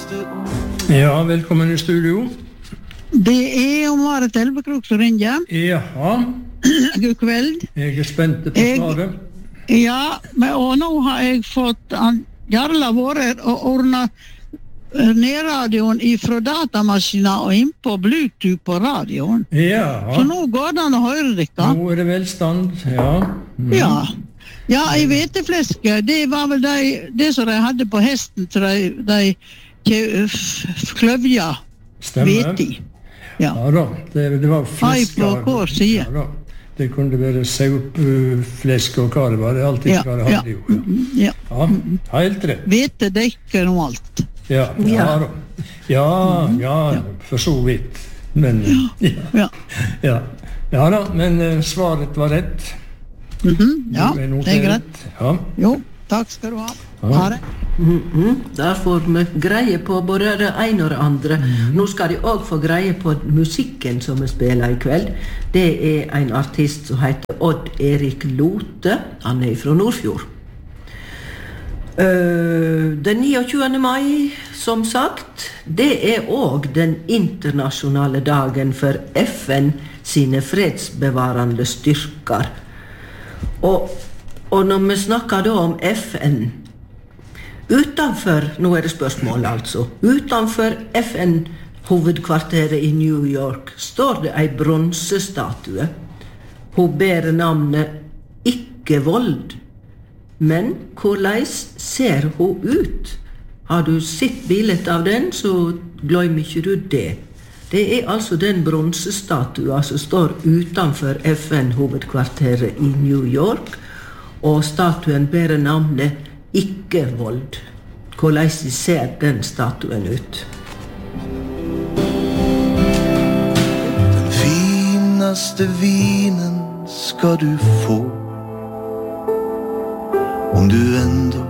Ja, velkommen i studio. Det Marit Elvekrok som ringer. Jaha. God kveld. Jeg spent på svaret. Ja, og nå har jeg fått Jarla vært og ordnet nedradioen ifra datamaskinen og inn på Bluetooth på radioen. Ja. Så nå går det an å høre dere. Nå det velstand, ja. Ja. Ja, jeg vet det fleske. Det var vel det som de hadde på hesten til de kløvja. Stemmer. Vet de. Ja. Ja da, det var flesk. På hver side. Ja da. Det kunne være flesk og hva det var. Det alltid hva det hadde jo. Ja. Ja, helt rett. Vet det dekker om alt. Ja da. Ja, for så vidt. Men, ja da, men svaret var rett. Ja, det greit. Ja. Jo, takk skal du ha. Ha det. Der får vi greie på både det ene og det andre. Nå skal de også få greie på musikken som vi spiller i kveld. Det en artist som heter Odd Erik Lote. Han fra Nordfjord. Den 29. mai, som sagt, det også den internasjonale dagen for FN sine fredsbevarende styrker. Og når vi snakker da om FN, utenfor, nå det spørsmål altså, utenfor FN-hovedkvarteret i New York står det en bronsestatue. Hun bærer navnet Ikke vold. Men hvordan ser hun ut? Har du sett bildet av den, så glem ikke du det. Det altså den bronsestatuen som står utenfor FN-hovedkvarteret i New York, og statuen bærer navnet Ikke vold. Hvordan ser den statuen ut? Den fineste vinen skal du få, om du ändå